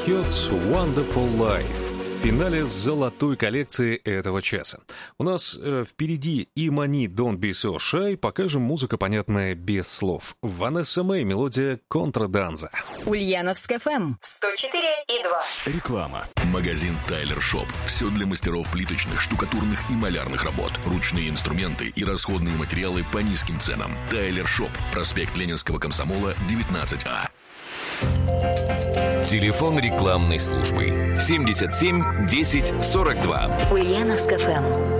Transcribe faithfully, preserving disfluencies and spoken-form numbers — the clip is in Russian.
Hurts Wonderful Life в финале золотой коллекции этого часа. У нас э, впереди Имани Don't Be So Shy, покажем музыка, понятная без слов. Ванесса Мэй, мелодия «Контраданза». Ульяновск эф эм сто четыре и два. Реклама. Магазин Тайлер Шоп. Все для мастеров плиточных, штукатурных и малярных работ. Ручные инструменты и расходные материалы по низким ценам. Тайлер Шоп. Проспект Ленинского комсомола, девятнадцать А. Телефон рекламной службы семьдесят семь десять сорок два. Ульяновск эф эм.